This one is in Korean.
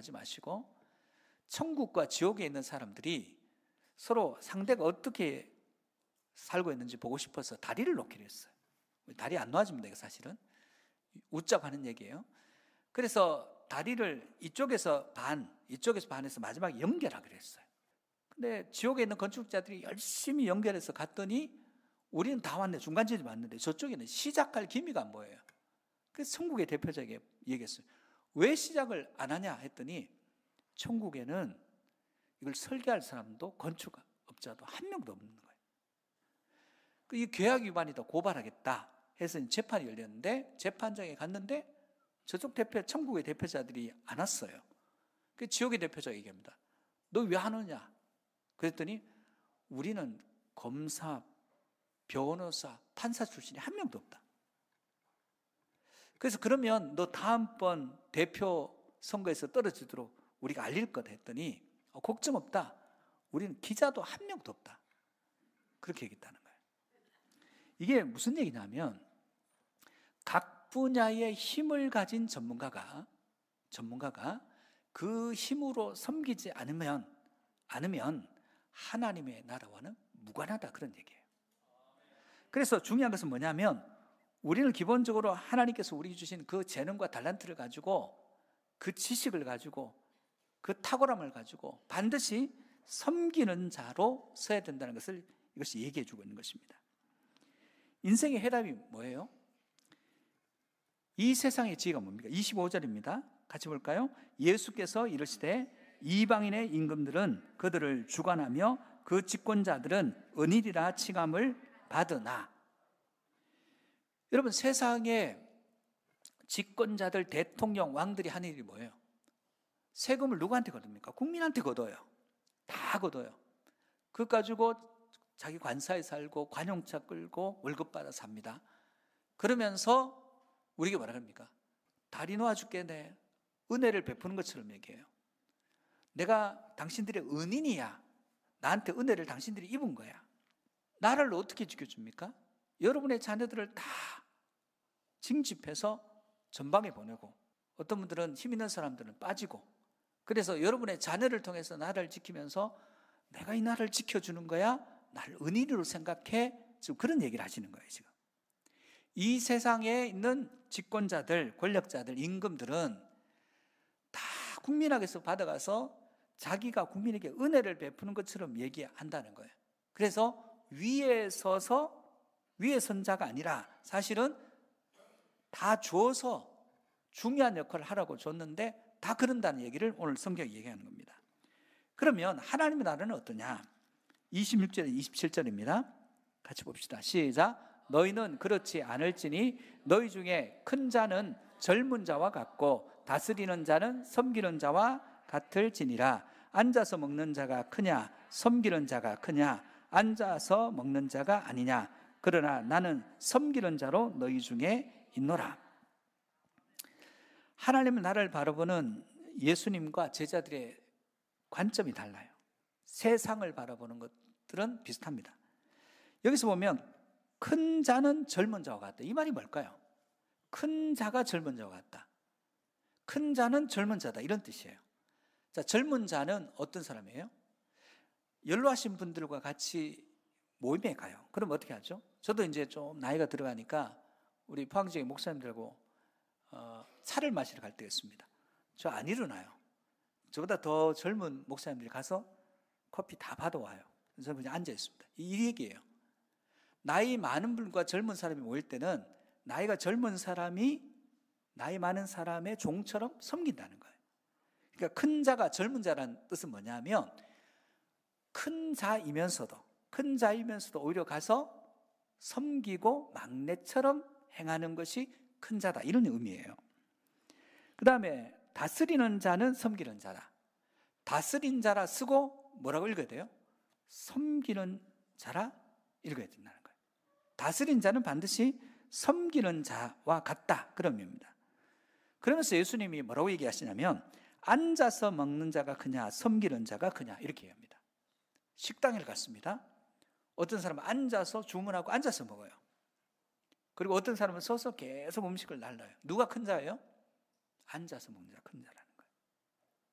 하지 마시고 천국과 지옥에 있는 사람들이 서로 상대가 어떻게 살고 있는지 보고 싶어서 다리를 놓기로 했어요. 다리 안 놓아주면 돼요, 사실은. 웃자고 하는 얘기예요. 그래서 다리를 이쪽에서 반, 이쪽에서 반해서 마지막에 연결하기로 했어요. 근데 지옥에 있는 건축자들이 열심히 연결해서 갔더니 우리는 다 왔네, 중간 지점이 왔는데 저쪽에는 시작할 기미가 안 보여요. 그래서 천국의 대표자에게 얘기했어요. 왜 시작을 안 하냐 했더니 천국에는 이걸 설계할 사람도 건축업자도 한 명도 없는 거예요. 이 계약 위반이다, 고발하겠다 해서 재판이 열렸는데 재판장에 갔는데 저쪽 천국의 대표자들이 안 왔어요. 그 지옥의 대표자가 얘기합니다. 너 왜 안 오냐? 그랬더니 우리는 검사, 변호사, 판사 출신이 한 명도 없다. 그래서 그러면 너 다음번 대표 선거에서 떨어지도록 우리가 알릴 거다 했더니 걱정 없다. 우리는 기자도 한 명도 없다. 그렇게 얘기했다는 거예요. 이게 무슨 얘기냐면 각 분야의 힘을 가진 전문가가 그 힘으로 섬기지 않으면 하나님의 나라와는 무관하다, 그런 얘기예요. 그래서 중요한 것은 뭐냐면 우리는 기본적으로 하나님께서 우리에게 주신 그 재능과 달란트를 가지고 그 지식을 가지고 그 탁월함을 가지고 반드시 섬기는 자로 서야 된다는 것을 이것이 얘기해 주고 있는 것입니다. 인생의 해답이 뭐예요? 이 세상의 지혜가 뭡니까? 25절입니다. 같이 볼까요? 예수께서 이르시되 이방인의 임금들은 그들을 주관하며 그 집권자들은 은일이라 칭함을 받으나. 여러분, 세상의 집권자들, 대통령, 왕들이 하는 일이 뭐예요? 세금을 누구한테 걷습니까? 국민한테 걷어요. 다 걷어요. 그거 가지고 자기 관사에 살고 관용차 끌고 월급 받아 삽니다. 그러면서 우리에게 뭐라 합니까? 다리 놓아줄게, 은혜를 베푸는 것처럼 얘기해요. 내가 당신들의 은인이야. 나한테 은혜를 당신들이 입은 거야. 나를 어떻게 지켜줍니까? 여러분의 자녀들을 다 징집해서 전방에 보내고, 어떤 분들은 힘 있는 사람들은 빠지고, 그래서 여러분의 자녀를 통해서 나를 지키면서 내가 이 나라를 지켜주는 거야, 나를 은인으로 생각해, 지금 그런 얘기를 하시는 거예요. 지금 이 세상에 있는 집권자들, 권력자들, 임금들은 다 국민에게서 받아가서 자기가 국민에게 은혜를 베푸는 것처럼 얘기한다는 거예요. 그래서 위에 서서 위에 선 자가 아니라 사실은 다 줘서 중요한 역할을 하라고 줬는데 다 그런다는 얘기를 오늘 성경이 얘기하는 겁니다. 그러면 하나님의 나라는 어떠냐? 26절, 27절입니다. 같이 봅시다. 시작. 너희는 그렇지 않을지니 너희 중에 큰 자는 젊은 자와 같고 다스리는 자는 섬기는 자와 같을지니라. 앉아서 먹는 자가 크냐 섬기는 자가 크냐? 앉아서 먹는 자가 아니냐? 그러나 나는 섬기는 자로 너희 중에 있노라. 하나님의 나라를 바라보는 예수님과 제자들의 관점이 달라요. 세상을 바라보는 것들은 비슷합니다. 여기서 보면 큰 자는 젊은 자와 같다. 이 말이 뭘까요? 큰 자가 젊은 자와 같다. 큰 자는 젊은 자다, 이런 뜻이에요. 자, 젊은 자는 어떤 사람이에요? 연로하신 분들과 같이 모임에 가요. 그럼 어떻게 하죠? 저도 이제 좀 나이가 들어가니까 우리 포항지역 목사님들하고 차를 마시러 갈 때가 있습니다. 저 안 일어나요. 저보다 더 젊은 목사님들이 가서 커피 다 받아와요. 저는 그냥 앉아 있습니다. 이 얘기예요. 나이 많은 분과 젊은 사람이 모일 때는 나이가 젊은 사람이 나이 많은 사람의 종처럼 섬긴다는 거예요. 그러니까 큰 자가 젊은 자라는 뜻은 뭐냐면 큰 자이면서도 오히려 가서 섬기고 막내처럼 행하는 것이 큰 자다, 이런 의미예요. 그 다음에 다스리는 자는 섬기는 자다. 다스린 자라 쓰고 뭐라고 읽어야 돼요? 섬기는 자라 읽어야 된다는 거예요. 다스린 자는 반드시 섬기는 자와 같다, 그런 의미입니다. 그러면서 예수님이 뭐라고 얘기하시냐면 앉아서 먹는 자가 크냐 섬기는 자가 크냐, 이렇게 얘기합니다. 식당에 갔습니다. 어떤 사람은 앉아서 주문하고 앉아서 먹어요. 그리고 어떤 사람은 서서 계속 음식을 날라요. 누가 큰 자예요? 앉아서 먹는 자, 큰 자라.